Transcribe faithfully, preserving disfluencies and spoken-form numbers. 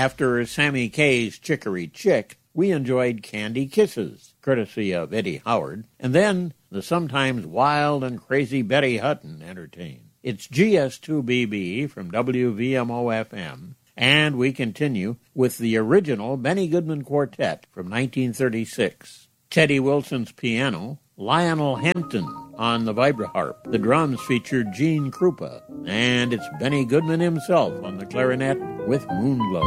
After Sammy Kaye's Chicory Chick, we enjoyed Candy Kisses, courtesy of Eddie Howard, and then the sometimes wild and crazy Betty Hutton entertained. It's G S two B B from W V M O F M, and we continue with the original Benny Goodman Quartet from nineteen thirty-six. Teddy Wilson's piano, Lionel Hampton on the vibraharp. The drums featured Gene Krupa, and it's Benny Goodman himself on the clarinet with Moonglow.